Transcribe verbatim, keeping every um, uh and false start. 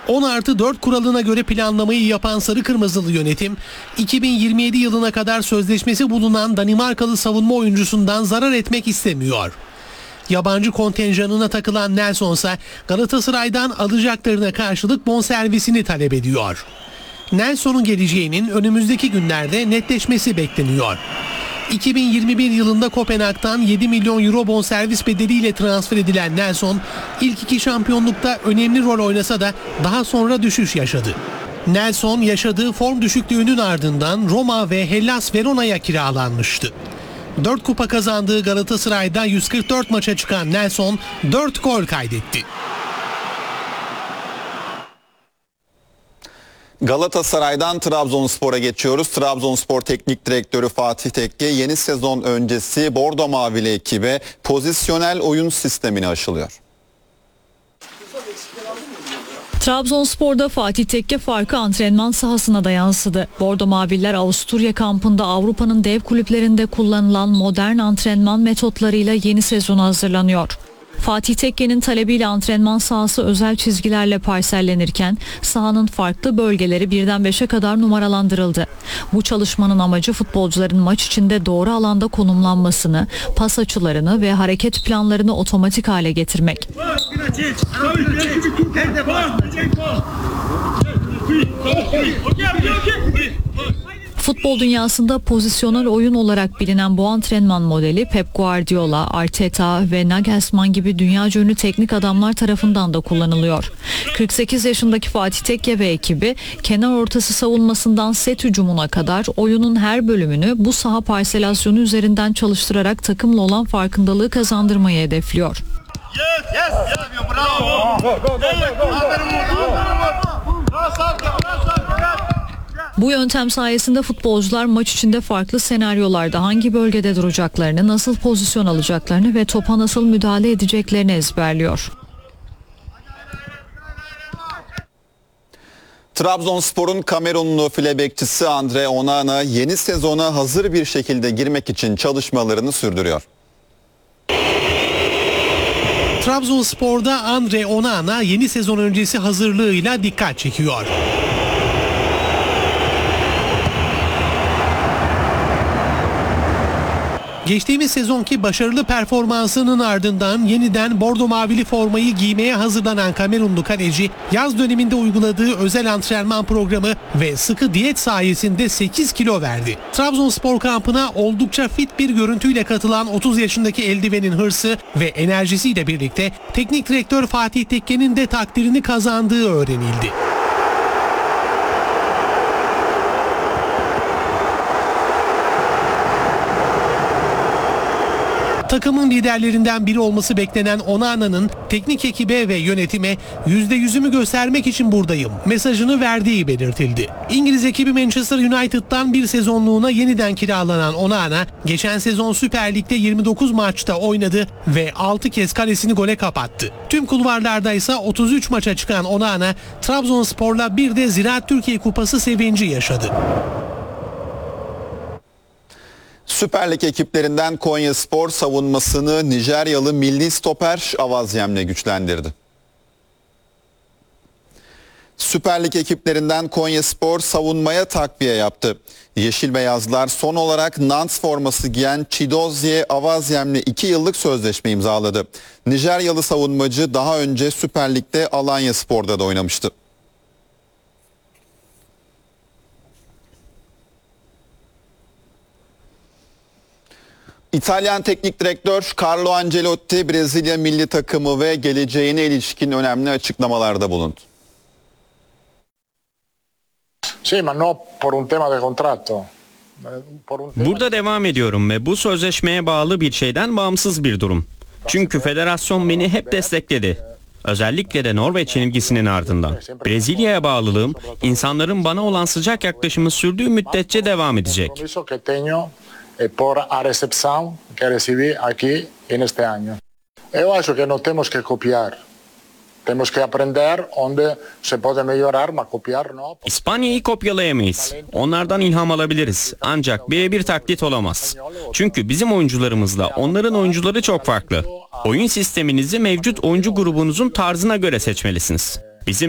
on artı dört kuralına göre planlamayı yapan sarı kırmızılı yönetim, iki bin yirmi yedi yılına kadar sözleşmesi bulunan Danimarkalı savunma oyuncusundan zarar etmek istemiyor. Yabancı kontenjanına takılan Nelson ise Galatasaray'dan alacaklarına karşılık bonservisini talep ediyor. Nelson'un geleceğinin önümüzdeki günlerde netleşmesi bekleniyor. iki bin yirmi bir yılında Kopenhag'dan yedi milyon euro bonservis bedeliyle transfer edilen Nelson, ilk iki şampiyonlukta önemli rol oynasa da daha sonra düşüş yaşadı. Nelson yaşadığı form düşüklüğünün ardından Roma ve Hellas Verona'ya kiralanmıştı. dört kupa kazandığı Galatasaray'da yüz kırk dört maça çıkan Nelson dört gol kaydetti. Galatasaray'dan Trabzonspor'a geçiyoruz. Trabzonspor Teknik Direktörü Fatih Tekke yeni sezon öncesi Bordo Mavili ekibe pozisyonel oyun sistemini aşılıyor. Trabzonspor'da Fatih Tekke farkı antrenman sahasına da yansıdı. Bordo Maviller Avusturya kampında Avrupa'nın dev kulüplerinde kullanılan modern antrenman metotlarıyla yeni sezona hazırlanıyor. Fatih Tekke'nin talebiyle antrenman sahası özel çizgilerle parsellenirken sahanın farklı bölgeleri birden beşe kadar numaralandırıldı. Bu çalışmanın amacı futbolcuların maç içinde doğru alanda konumlanmasını, pas açılarını ve hareket planlarını otomatik hale getirmek. Futbol dünyasında pozisyonel oyun olarak bilinen bu antrenman modeli Pep Guardiola, Arteta ve Nagelsmann gibi dünyaca ünlü teknik adamlar tarafından da kullanılıyor. kırk sekiz yaşındaki Fatih Tekke ve ekibi kenar ortası savunmasından set hücumuna kadar oyunun her bölümünü bu saha parselasyonu üzerinden çalıştırarak takımla olan farkındalığı kazandırmayı hedefliyor. Yes, yes, yes, bravo. Bu yöntem sayesinde futbolcular maç içinde farklı senaryolarda hangi bölgede duracaklarını, nasıl pozisyon alacaklarını ve topa nasıl müdahale edeceklerini ezberliyor. Trabzonspor'un Kamerunlu file bekçisi Andre Onana yeni sezona hazır bir şekilde girmek için çalışmalarını sürdürüyor. Trabzonspor'da Andre Onana yeni sezon öncesi hazırlığıyla dikkat çekiyor. Geçtiğimiz sezonki başarılı performansının ardından yeniden bordo mavili formayı giymeye hazırlanan Kamerunlu kaleci yaz döneminde uyguladığı özel antrenman programı ve sıkı diyet sayesinde sekiz kilo verdi. Trabzonspor kampına oldukça fit bir görüntüyle katılan otuz yaşındaki eldivenin hırsı ve enerjisiyle birlikte teknik direktör Fatih Tekke'nin de takdirini kazandığı öğrenildi. Takımın liderlerinden biri olması beklenen Onana'nın teknik ekibe ve yönetime yüzde yüzümü göstermek için buradayım mesajını verdiği belirtildi. İngiliz ekibi Manchester United'dan bir sezonluğuna yeniden kiralanan Onana, geçen sezon Süper Lig'de yirmi dokuz maçta oynadı ve altı kez kalesini gole kapattı. Tüm kulvarlarda ise otuz üç maça çıkan Onana, Trabzonspor'la bir de Ziraat Türkiye Kupası sevinci yaşadı. Süper Lig ekiplerinden Konyaspor savunmasını Nijeryalı milli stoper Avazyem'le güçlendirdi. Süper Lig ekiplerinden Konyaspor savunmaya takviye yaptı. Yeşil Beyazlar son olarak Nantes forması giyen Chidozie Avazyem'le iki yıllık sözleşme imzaladı. Nijeryalı savunmacı daha önce Süper Lig'de Alanyaspor'da da oynamıştı. İtalyan teknik direktör Carlo Ancelotti Brezilya milli takımı ve geleceğine ilişkin önemli açıklamalarda bulundu. Burada devam ediyorum ve bu sözleşmeye bağlı bir şeyden bağımsız bir durum. Çünkü federasyon beni hep destekledi. Özellikle de Norveç yenilgisinin ardından. Brezilya'ya bağlılığım, insanların bana olan sıcak yaklaşımı sürdüğü müddetçe devam edecek. por la recepción que recibí aquí en este año. Eu acho que no tenemos que copiar. Tenemos que aprender onde se puede mejorar, ma copiar no. İspanya'yı kopyalayamayız. Onlardan ilham alabiliriz. Ancak birebir taklit olamaz. Çünkü bizim oyuncularımızla onların oyuncuları çok farklı. Oyun sisteminizi mevcut oyuncu grubunuzun tarzına göre seçmelisiniz.